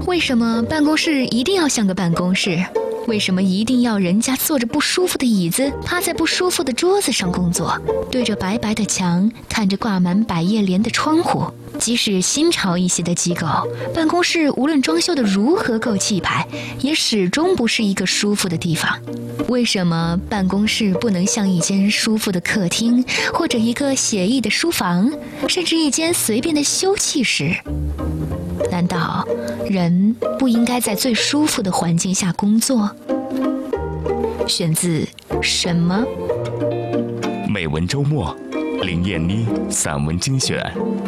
为什么办公室一定要像个办公室？为什么一定要人家坐着不舒服的椅子，趴在不舒服的桌子上工作，对着白白的墙，看着挂满百叶帘的窗户？即使新潮一些的机构，办公室无论装修的如何够气派，也始终不是一个舒服的地方。为什么办公室不能像一间舒服的客厅，或者一个写意的书房，甚至一间随便的休憩室？难道人不应该在最舒服的环境下工作？选自什么？ 美文周末，林燕妮散文精选。